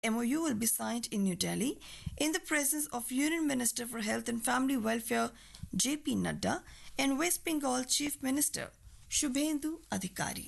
MOU will be signed in New Delhi in the presence of Union Minister for Health and Family Welfare JP Nadda and West Bengal Chief Minister Shubhendu Adhikari.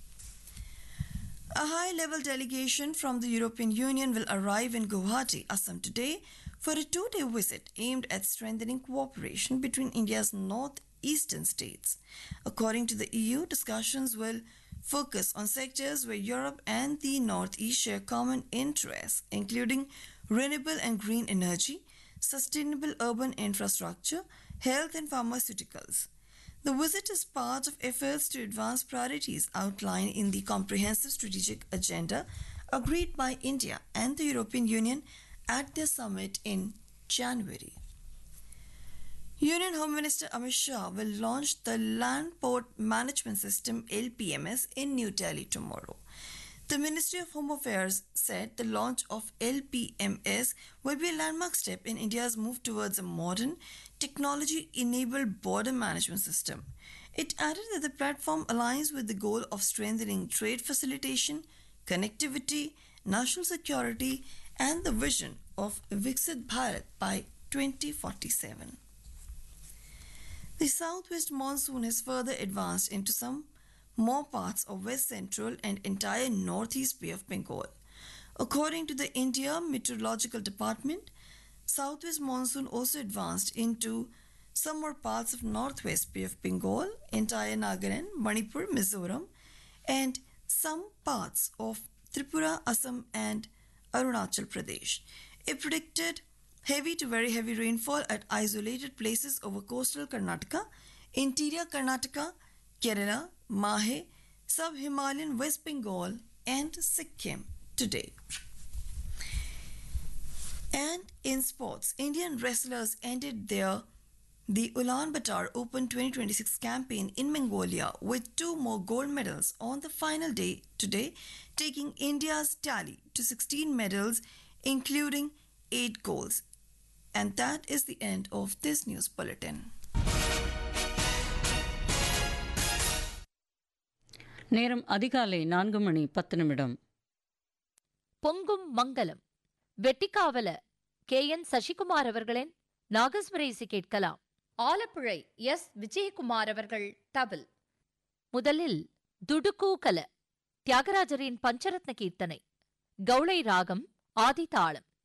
A high-level delegation from the European Union will arrive in Guwahati, Assam today for a two-day visit aimed at strengthening cooperation between India's northeastern states. According to the EU, discussions will focus on sectors where Europe and the Northeast share common interests, including renewable and green energy, sustainable urban infrastructure, health and pharmaceuticals. The visit is part of efforts to advance priorities outlined in the comprehensive strategic agenda agreed by India and the European Union at their summit in January. Union Home Minister Amit Shah will launch the Land Port Management System LPMS in New Delhi tomorrow. The Ministry of Home Affairs said the launch of LPMS will be a landmark step in India's move towards a modern, technology-enabled border management system. It added that the platform aligns with the goal of strengthening trade facilitation, connectivity, national security, and the vision of Viksit Bharat by 2047. The southwest monsoon has further advanced into some more parts of west central and entire northeast Bay of Bengal. According to the India Meteorological Department, southwest monsoon also advanced into some more parts of northwest Bay of Bengal, entire Nagaland, Manipur, Mizoram, and some parts of Tripura, Assam, and Arunachal Pradesh. It predicted heavy to very heavy rainfall at isolated places over coastal Karnataka, interior Karnataka, Kerala, Mahe, sub-Himalayan West Bengal, and Sikkim today. And in sports, Indian wrestlers ended the Ulaanbaatar Open 2026 campaign in Mongolia with two more gold medals on the final day today, taking India's tally to 16 medals, including 8 golds. And that is the end of this news bulletin. நேரம் அதிகாலை 4:10. பொங்கும் மங்கலம் வெட்டிக்காவல KN Sasikumar அவர்களின் நாகஸ்வர இசை கேட்கலாம். ஆலப்புழை விஜயகுமார் அவர்கள் தவில். முதலில் துடுக்கூகல தியாகராஜரின் பஞ்சரத்ன கீர்த்தனை, கௌளை ராகம், ஆதி தாளம்.